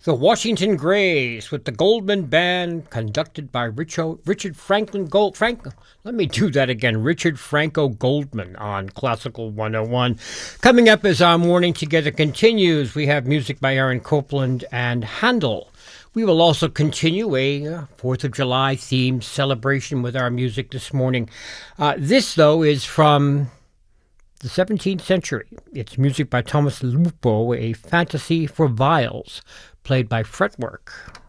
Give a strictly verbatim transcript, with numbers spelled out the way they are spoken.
The Washington Grays with the Goldman Band, conducted by Richo, Richard Franklin Gold. Frank, let me do that again. Richard Franco Goldman on Classical one oh one. Coming up as our morning together continues, we have music by Aaron Copland and Handel. We will also continue a fourth of July themed celebration with our music this morning. Uh, this, though, is from the seventeenth century. It's music by Thomas Lupo, a fantasy for viols, played by Fretwork.